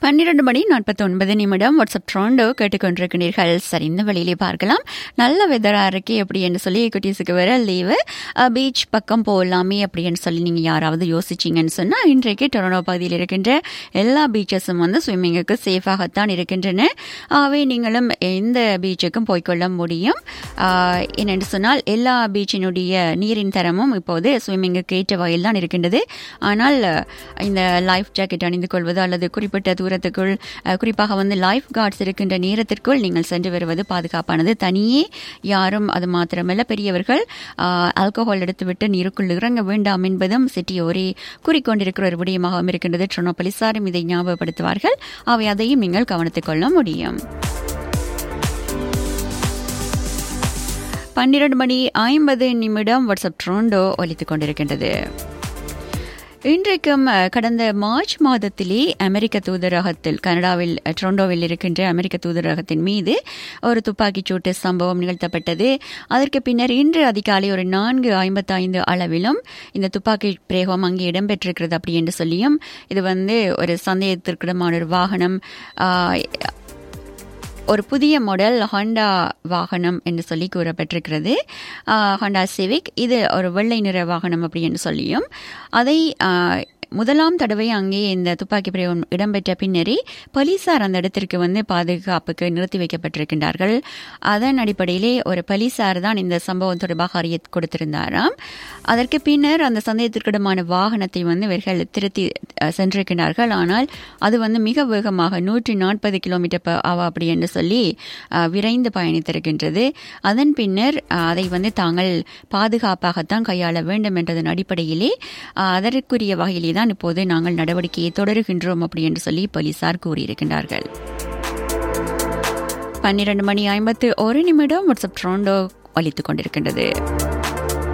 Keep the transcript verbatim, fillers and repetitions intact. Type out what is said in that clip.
பன்னிரண்டு மணி நாற்பத்தி ஒன்பது நிமிடம் வாட்ஸ்அப் ட்ரோண்டோ கேட்டுக்கொண்டிருக்கிறீர்கள். சரி, இந்த வழியிலே பார்க்கலாம். நல்ல வெதராக இருக்கு அப்படி என்று சொல்லி குட்டீஸுக்கு வர லீவு பீச் பக்கம் போகலாமே அப்படின்னு சொல்லி நீங்கள் யாராவது யோசிச்சிங்கன்னு சொன்னால் இன்றைக்கு டொரண்டோ பகுதியில் இருக்கின்ற எல்லா பீச்சஸும் வந்து ஸ்விம்மிங்குக்கு சேஃபாகத்தான் இருக்கின்றன. ஆகவே நீங்களும் எந்த பீச்சுக்கும் போய்கொள்ள முடியும். என்னென்று சொன்னால் எல்லா பீச்சினுடைய நீரின் தரமும் இப்போது ஸ்விம்மிங்குக்கு ஏற்ற வகையில் தான் இருக்கின்றது. ஆனால் இந்த லைஃப் ஜாக்கெட் அணிந்து கொள்வது அல்லது குறிப்பிட்ட தூரத்துக்குள் குறிப்பாக வந்து லைஃப் கார்ட்ஸ் இருக்கின்ற நேரத்திற்குள் நீங்கள் சென்று வருவது பாதுகாப்பானது. தனியே யாரும் அது மாத்திரமல்ல பெரியவர்கள் ஆல்கஹால் எடுத்துவிட்டு நீருக்குள் இறங்க வேண்டாம் என்பதும் சிட்டியோரே கூறிக்கொண்டிருக்கிற ஒரு விடயமாகவும் இருக்கின்றது. டொரண்டோ போலீசாரும் இதை ஞாபகப்படுத்துவார்கள். அவை அதையும் நீங்கள் கவனித்துக் கொள்ள முடியும். பன்னிரண்டு மணி ஐம்பது நிமிடம் வாட்ஸ்அப் டொரண்டோ ஒலித்துக் கொண்டிருக்கின்றது. இன்றைக்கும் கடந்த மார்ச் மாதத்திலே அமெரிக்க தூதரகத்தில் கனடாவில் டொரண்டோவில் இருக்கின்ற அமெரிக்க தூதரகத்தின் மீது ஒரு துப்பாக்கிச்சூட்டு சம்பவம் நிகழ்த்தப்பட்டது. அதற்கு பின்னர் இன்று அதிகாலை ஒரு நான்கு ஐம்பத்தி ஐந்து அளவிலும் இந்த துப்பாக்கி பிரயோகம் அங்கே இடம்பெற்றிருக்கிறது அப்படி என்று சொல்லியும் இது வந்து ஒரு சந்தேகத்திற்கிடமான ஒரு வாகனம், ஒரு புதிய மாடல் ஹாண்டா வாகனம் என்று சொல்லி கூறப்பட்டிருக்கிறது. ஹாண்டா சிவிக், இது ஒரு வெள்ளை நிற வாகனம் அப்படி என்று சொல்லியும் அதை முதலாம் தடவை அங்கே இந்த துப்பாக்கி பிரயோகம் இடம்பெற்ற பின்னரே போலீசார் அந்த இடத்திற்கு வந்து பாதுகாப்புக்கு நிறுத்தி வைக்கப்பட்டிருக்கின்றார்கள். அதன் அடிப்படையிலே ஒரு போலீசார் தான் இந்த சம்பவம் தொடர்பாக அறிய கொடுத்திருந்தாராம். அதற்கு பின்னர் அந்த சந்தேகத்திற்கிடமான வாகனத்தை வந்து இவர்கள் திருத்தி சென்றிருக்கிறார்கள். ஆனால் அது வந்து மிக வேகமாக நூற்றி நாற்பது கிலோமீட்டர் பர் அவர் அப்படி என்று சொல்லி விரைந்து பயணித்திருக்கின்றது. அதன் பின்னர் அதை வந்து தாங்கள் பாதுகாப்பாகத்தான் கையாள வேண்டும் என்றதன் அடிப்படையிலே அதற்குரிய வகையிலே தான் இப்போது நாங்கள் நடவடிக்கையை தொடருகின்றோம் அப்படி என்று சொல்லி போலீசார் கூறியிருக்கின்றார்கள். பன்னிரண்டு மணி ஐம்பத்து ஒரு நிமிடம் வாட்ஸ்அப் டொரண்டோ ஒலித்துக் கொண்டிருக்கின்றது.